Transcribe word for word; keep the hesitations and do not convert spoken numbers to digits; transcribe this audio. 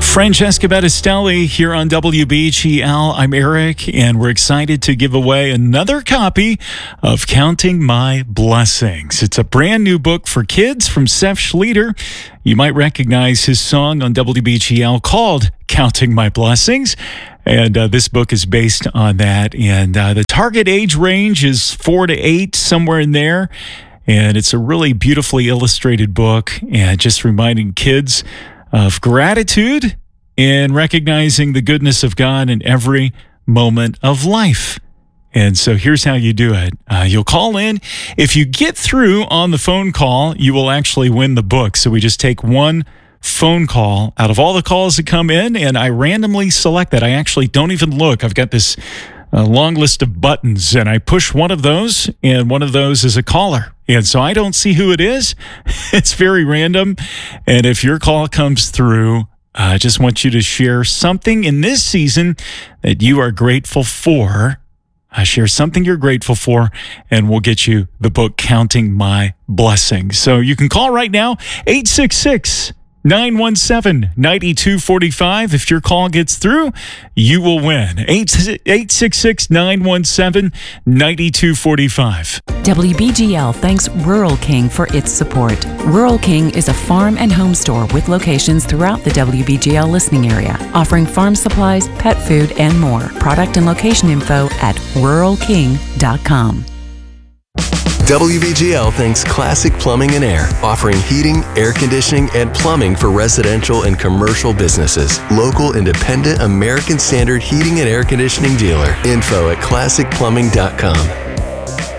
Francesca Battistelli here on W B H E L. I'm Eric, and we're excited to give away another copy of Counting My Blessings. It's a brand new book for kids from Seth Schlueter. You might recognize his song on W B H E L called Counting My Blessings. And uh, this book is based on that. And uh, the target age range is four to eight, somewhere in there. And it's a really beautifully illustrated book, and just reminding kids of gratitude and recognizing the goodness of God in every moment of life. And so here's how you do it. Uh, you'll call in. If you get through on the phone call, you will actually win the book. So we just take one phone call out of all the calls that come in, and I randomly select that. I actually don't even look. I've got this uh, long list of buttons, and I push one of those, and one of those is a caller. And so I don't see who it is. It's very random. And if your call comes through, I just want you to share something in this season that you are grateful for. Uh, share something you're grateful for, and we'll get you the book, Counting My Blessings. So you can call right now, eight six six, nine one seven, nine two four five. If your call gets through, you will win. eight six six, nine one seven, nine two four five. W B G L thanks Rural King for its support. Rural King is a farm and home store with locations throughout the W B G L listening area, offering farm supplies, pet food, and more. Product and location info at rural king dot com. W B G L thanks Classic Plumbing and Air, offering heating, air conditioning, and plumbing for residential and commercial businesses. Local, independent, American Standard heating and air conditioning dealer. Info at classic plumbing dot com.